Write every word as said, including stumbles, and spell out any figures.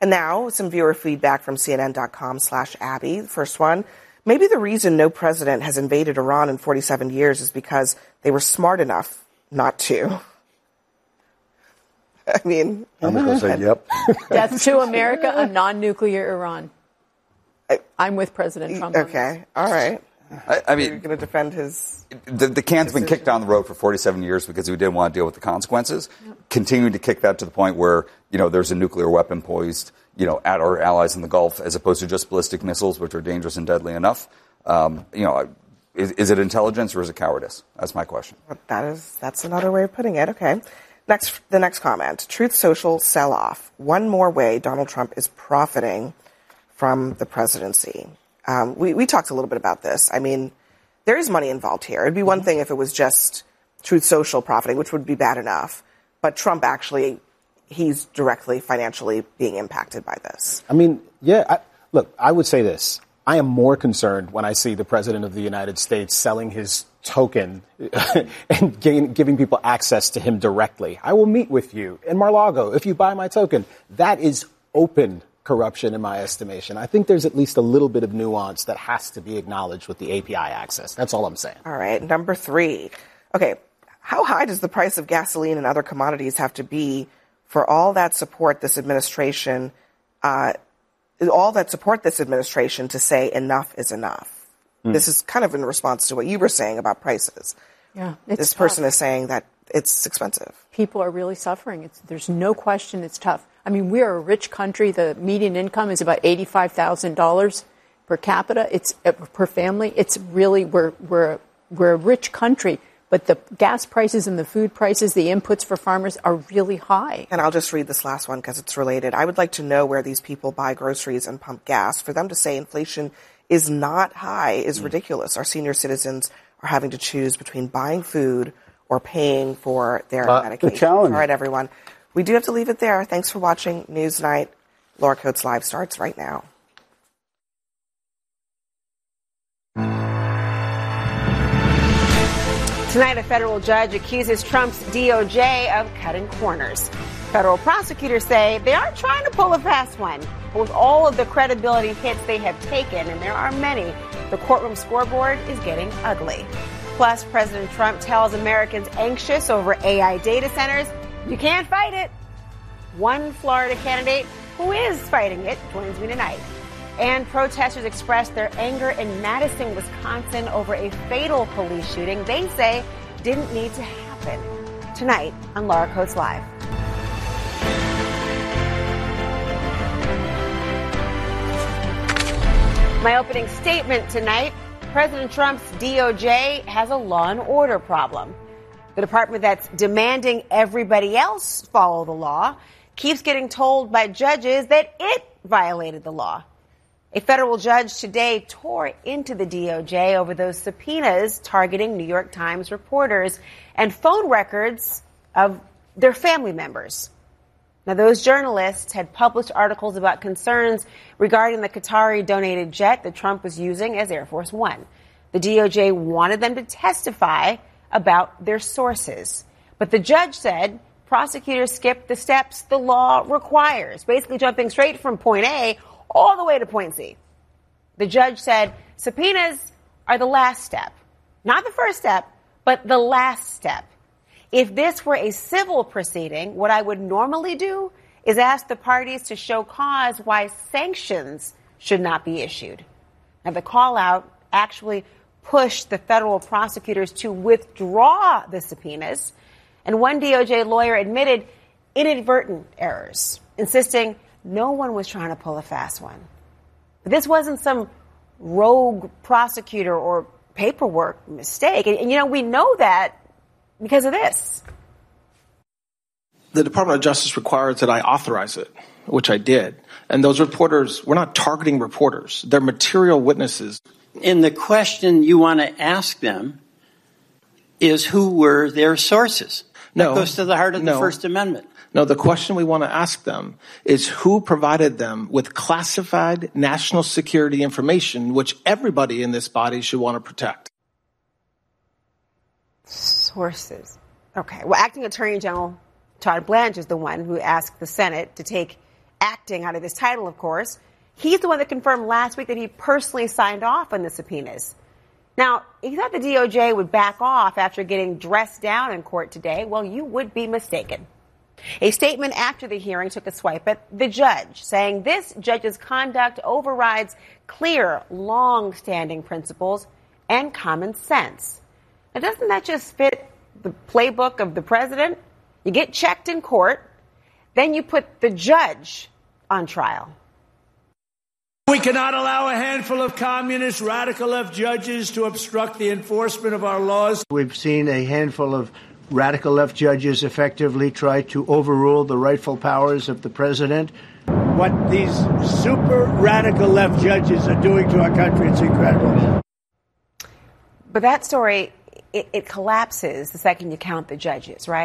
And now some viewer feedback from CNN.com slash Abby. The first one, maybe the reason no president has invaded Iran in forty-seven years is because they were smart enough not to. I mean, I'm going to say yep. Death to America, a non-nuclear Iran. I'm with President Trump. Okay, all right. I, I mean, you're going to defend his. The, the can's been kicked down the road for forty-seven years because we didn't want to deal with the consequences. Yep. Continuing to kick that to the point where, you know, there's a nuclear weapon poised, you know, at our allies in the Gulf, as opposed to just ballistic missiles, which are dangerous and deadly enough. Um, you know, is, is it intelligence or is it cowardice? That's my question. That is, that's another way of putting it. Okay. Next, the next comment. Truth Social sell-off. One more way Donald Trump is profiting from the presidency. Um, we, we talked a little bit about this. I mean, there is money involved here. It'd be one thing if it was just Truth Social profiting, which would be bad enough. But Trump actually, he's directly financially being impacted by this. I mean, yeah, I, look, I would say this. I am more concerned when I see the president of the United States selling his token and gain, giving people access to him directly. I will meet with you in Mar-a-Lago if you buy my token. That is open corruption in my estimation. I think there's at least a little bit of nuance that has to be acknowledged with the A P I access. That's all I'm saying. All right. Number three. Okay. How high does the price of gasoline and other commodities have to be for all that support this administration, uh, all that support this administration to say enough is enough? Mm. This is kind of in response to what you were saying about prices. Yeah. It's this tough. person is saying that it's expensive. People are really suffering. It's, there's no question it's tough. I mean, we are a rich country. The median income is about eighty-five thousand dollars per capita. It's uh, per family. It's really, we're, we're, we're a rich country, but the gas prices and the food prices, the inputs for farmers are really high. And I'll just read this last one because it's related. I would like to know where these people buy groceries and pump gas. For them to say inflation is not high is mm. ridiculous. Our senior citizens are having to choose between buying food or paying for their uh, medication. The challenge. All right, everyone. We do have to leave it there. Thanks for watching Newsnight. Laura Coates Live starts right now. Tonight, a federal judge accuses Trump's D O J of cutting corners. Federal prosecutors say they aren't trying to pull a fast one. But with all of the credibility hits they have taken, and there are many, the courtroom scoreboard is getting ugly. Plus, President Trump tells Americans anxious over A I data centers, you can't fight it. One Florida candidate who is fighting it joins me tonight. And protesters expressed their anger in Madison, Wisconsin over a fatal police shooting they say didn't need to happen. Tonight on Laura Coates Live. My opening statement tonight, President Trump's D O J has a law and order problem. The department that's demanding everybody else follow the law keeps getting told by judges that it violated the law. A federal judge today tore into the D O J over those subpoenas targeting New York Times reporters and phone records of their family members. Now, those journalists had published articles about concerns regarding the Qatari-donated jet that Trump was using as Air Force One. The D O J wanted them to testify about their sources. But the judge said prosecutors skipped the steps the law requires, basically jumping straight from point A all the way to point C. The judge said subpoenas are the last step. Not the first step, but the last step. If this were a civil proceeding, what I would normally do is ask the parties to show cause why sanctions should not be issued. Now, the call out actually pushed the federal prosecutors to withdraw the subpoenas, and one D O J lawyer admitted inadvertent errors, insisting no one was trying to pull a fast one. But this wasn't some rogue prosecutor or paperwork mistake. And, and, you know, we know that because of this. The Department of Justice requires that I authorize it, which I did. And those reporters, we're not targeting reporters. They're material witnesses. And the question you want to ask them is who were their sources? No. That goes to the heart of no. the First Amendment. No, the question we want to ask them is who provided them with classified national security information, which everybody in this body should want to protect. Sources. Okay. Well, Acting Attorney General Todd Blanche is the one who asked the Senate to take acting out of his title, of course. He's the one that confirmed last week that he personally signed off on the subpoenas. Now, if you thought the D O J would back off after getting dressed down in court today, well, you would be mistaken. A statement after the hearing took a swipe at the judge, saying this judge's conduct overrides clear, long-standing principles and common sense. Now, doesn't that just fit the playbook of the president? You get checked in court, then you put the judge on trial. We cannot allow a handful of communist radical left judges to obstruct the enforcement of our laws. We've seen a handful of radical left judges effectively try to overrule the rightful powers of the president. What these super radical left judges are doing to our country, it's incredible. But that story, it, it collapses the second you count the judges, right?